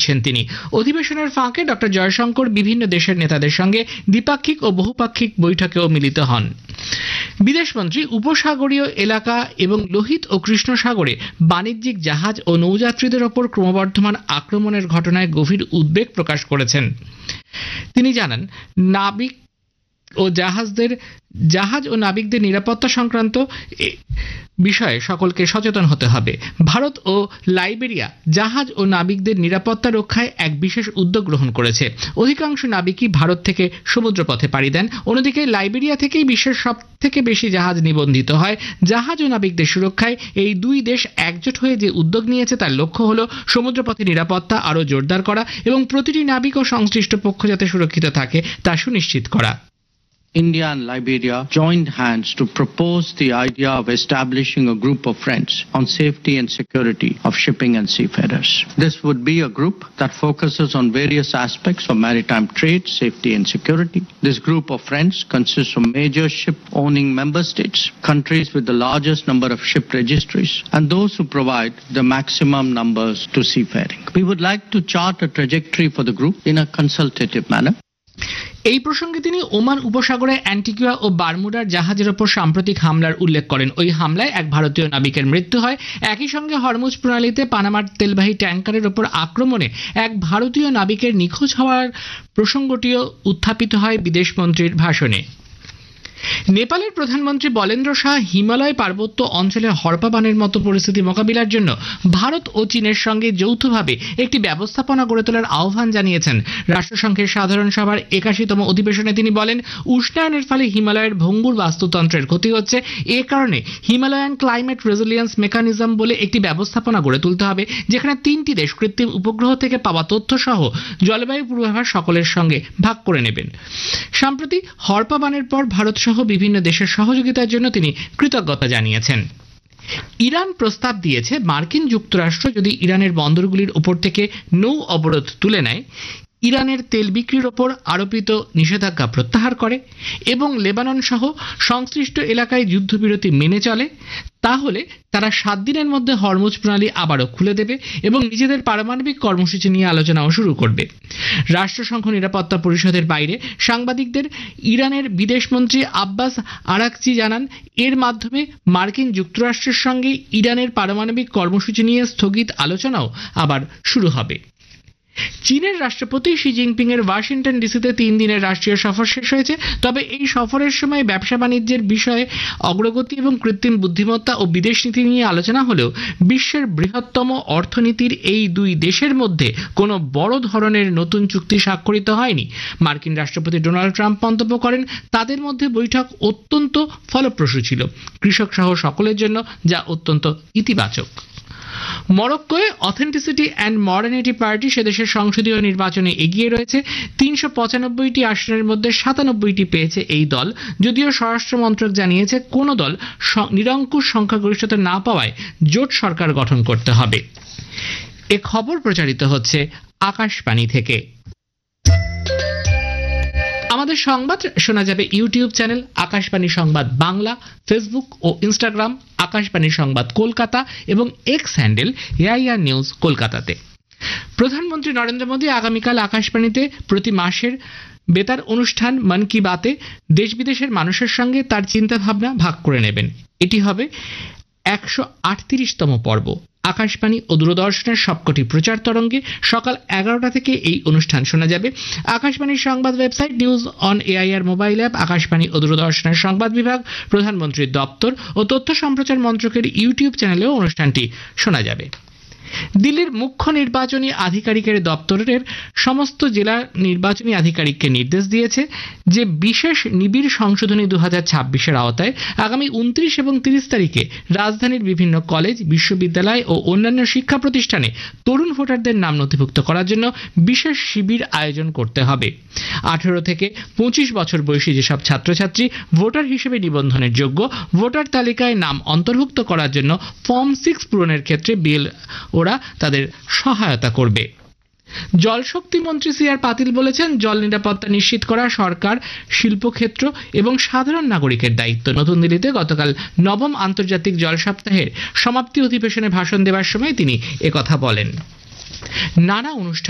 দিচ্ছেন তিনি। অধিবেশনের ফাঁকে ডক্টর জয়শঙ্কর বিভিন্ন দেশের নেতাদের সঙ্গে দ্বিপাক্ষিক ও বহুপাক্ষিক বৈঠকেও মিলিত হন। বিদেশমন্ত্রী উপসাগরীয় এলাকা এবং লোহিত ও কৃষ্ণ সাগরে বাণিজ্যিক জাহাজ ও নৌযাত্রীদের ওপর ক্রমবর্ধমান আক্রমণের ঘটনায় গভীর উদ্বেগ প্রকাশ করেছেন। তিনি জানান, জাহাজ ও নাবিকদের নিরাপত্তা সংক্রান্ত বিষয়ে সকলকে সচেতন হতে হবে। ভারত ও লাইবেরিয়া জাহাজ ও নাবিকদের নিরাপত্তা রক্ষায় এক বিশেষ উদ্যোগ গ্রহণ করেছে। অধিকাংশ নাবিকই ভারত থেকে সমুদ্রপথে পাড়ি দেন। অন্যদিকে লাইবেরিয়া থেকেই বিশ্বের সব থেকে বেশি জাহাজ নিবন্ধিত হয়। জাহাজ ও নাবিকদের সুরক্ষায় এই দুই দেশ একজোট হয়ে যে উদ্যোগ নিয়েছে তার লক্ষ্য হল সমুদ্রপথে নিরাপত্তা আরও জোরদার করা এবং প্রতিটি নাবিক ও সংশ্লিষ্ট পক্ষ যাতে সুরক্ষিত থাকে তা সুনিশ্চিত করা। India and Liberia joined hands to propose the idea of establishing a group of friends on safety and security of shipping and seafarers. This would be a group that focuses on various aspects of maritime trade, safety and security. This group of friends consists of major ship-owning member states, countries with the largest number of ship registries, and those who provide the maximum numbers to seafaring. We would like to chart a trajectory for the group in a consultative manner. এই প্রসঙ্গে তিনি Oman উপসাগরে Antigua ও বারমুডার জাহাজের ওপর সাম্প্রতিক হামলার উল্লেখ করেন। ওই হামলায় এক ভারতীয় নাবিকের মৃত্যু হয়। একই সঙ্গে হরমুজ প্রণালীতে পানামার তেলবাহী ট্যাঙ্কারের ওপর আক্রমণে এক ভারতীয় নাবিকের নিখোঁজ হওয়ার প্রসঙ্গটিও উত্থাপিত হয় বিদেশমন্ত্রীর ভাষণে। নেপালের প্রধানমন্ত্রী বলেন্দ্র শাহ হিমালয় পার্বত্য অঞ্চলে হড়পা বানের মতো পরিস্থিতি মোকাবিলার জন্য ভারত ও চীনের সঙ্গে যৌথভাবে একটি ব্যবস্থাপনা গড়ে তোলার আহ্বান জানিয়েছেন। রাষ্ট্রসংঘের সাধারণ সভার 81তম অধিবেশনে তিনি বলেন, উষ্ণায়নের ফলে হিমালয়ের ভঙ্গুর বাস্তুতন্ত্রের ক্ষতি হচ্ছে। এ কারণে হিমালয়ান ক্লাইমেট রেজিলিয়েন্স মেকানিজম বলে একটি ব্যবস্থাপনা গড়ে তুলতে হবে, যেখানে 3টি দেশ কৃত্রিম উপগ্রহ থেকে পাওয়া তথ্য সহ জলবায়ু পূর্বাভাস সকলের সঙ্গে ভাগ করে নেবেন। সম্প্রতি হড়পা বানের পর ভারত সহ বিভিন্ন দেশের সহযোগিতার জন্য তিনি কৃতজ্ঞতা জানিয়েছেন। ইরান প্রস্তাব দিয়েছে, মার্কিন যুক্তরাষ্ট্র যদি ইরানের বন্দরগুলির উপর থেকে নৌ অবরোধ তুলে নেয়, ইরানের তেল বিক্রির ওপর আরোপিত নিষেধাজ্ঞা প্রত্যাহার করে এবং লেবানন সহ সংশ্লিষ্ট এলাকায় যুদ্ধবিরতি মেনে চলে, তাহলে তারা 7 দিনের মধ্যে হরমুজ প্রণালী আবারও খুলে দেবে এবং নিজেদের পারমাণবিক কর্মসূচি নিয়ে আলোচনাও শুরু করবে। রাষ্ট্রসংঘ নিরাপত্তা পরিষদের বাইরে সাংবাদিকদের ইরানের বিদেশমন্ত্রী আব্বাস আরাকচি জানান, এর মাধ্যমে মার্কিন যুক্তরাষ্ট্রের সঙ্গে ইরানের পারমাণবিক কর্মসূচি নিয়ে স্থগিত আলোচনাও আবার শুরু হবে। চীনের রাষ্ট্রপতি শি জিনপিং এর ওয়াশিংটন ডিসিতে 3 দিনের রাষ্ট্রীয় সফর শেষ হয়েছে। তবে এই সফরের সময় ব্যবসা বাণিজ্যের বিষয়ে অগ্রগতি এবং কৃত্রিম বুদ্ধিমত্তা ও বিদেশ নীতি নিয়ে আলোচনা হলেও বিশ্বের বৃহত্তম অর্থনীতির এই দুই দেশের মধ্যে কোনো বড় ধরনের নতুন চুক্তি স্বাক্ষরিত হয়নি। মার্কিন রাষ্ট্রপতি ডোনাল্ড ট্রাম্প মন্তব্য করেন, তাদের মধ্যে বৈঠক অত্যন্ত ফলপ্রসূ ছিল, কৃষক সহ সকলের জন্য, যা অত্যন্ত ইতিবাচক। মরক্কোয় অথেন্টিসিটি অ্যান্ড মডার্নিটি পার্টি সেদেশের সংসদীয় নির্বাচনে এগিয়ে রয়েছে। 395টি আসনের মধ্যে 97টি পেয়েছে এই দল। যদিও স্বরাষ্ট্র মন্ত্রক জানিয়েছে, কোনো দল নিরঙ্কুশ সংখ্যাগরিষ্ঠতা না পাওয়ায় জোট সরকার গঠন করতে হবে। এ খবর প্রচারিত হচ্ছে আকাশবাণী থেকে। আমাদের সংবাদ শোনা যাবে ইউটিউব চ্যানেল আকাশবাণী সংবাদ বাংলা, ফেসবুক ও ইনস্টাগ্রাম আকাশবাণী সংবাদ কলকাতা এবং এক্স হ্যান্ডেল এআইআর নিউজ কলকাতাতে। প্রধানমন্ত্রী নরেন্দ্র মোদী আগামীকাল আকাশবাণীতে প্রতি মাসের বেতার অনুষ্ঠান মন কি বাতে দেশ বিদেশের মানুষের সঙ্গে তার চিন্তাভাবনা ভাগ করে নেবেন। এটি হবে 138তম পর্ব। আকাশবাণী ও দূরদর্শনের সবকটি প্রচার তরঙ্গে সকাল 11টা থেকে এই অনুষ্ঠান শোনা যাবে। আকাশবাণীর সংবাদ website, news on AIR mobile app, Akashvani ও দূরদর্শনের সংবাদ বিভাগ, প্রধানমন্ত্রীর দপ্তর ও তথ্য সম্প্রচার মন্ত্রকের ইউটিউব চ্যানেলেও অনুষ্ঠানটি শোনা যাবে। দিল্লির মুখ্য নির্বাচনী আধিকারিকের দপ্তরের সমস্ত জেলা নির্বাচনী আধিকারিককে নির্দেশ দিয়েছে যে বিশেষ নিবিড় সংশোধনী 2026-এর আওতায় আগামী 29 এবং 30 তারিখে রাজধানীর বিভিন্ন কলেজ, বিশ্ববিদ্যালয় ও অন্যান্য শিক্ষা প্রতিষ্ঠানে তরুণ ভোটারদের নাম নথিভুক্ত করার জন্য বিশেষ শিবির আয়োজন করতে হবে। 18 থেকে 25 বছর বয়সী যেসব ছাত্রছাত্রী ভোটার হিসেবে নিবন্ধনের যোগ্য, ভোটার তালিকায় নাম অন্তর্ভুক্ত করার জন্য ফর্ম 6 পূরণের ক্ষেত্রে ওরা তাদের সহায়তা করবে। জলশক্তি মন্ত্রী সি.আর. পাতিল বলেছেন, জল নিরাপত্তা নিশ্চিত করা সরকার, শিল্পক্ষেত্র এবং সাধারণ নাগরিকের দায়িত্ব। নতুন দিল্লিতে গতকাল 9ম আন্তর্জাতিক জল সপ্তাহের সমাপ্তি অধিবেশনে ভাষণ দেওয়ার সময় তিনি একথা বলেন। নানা অনুষ্ঠান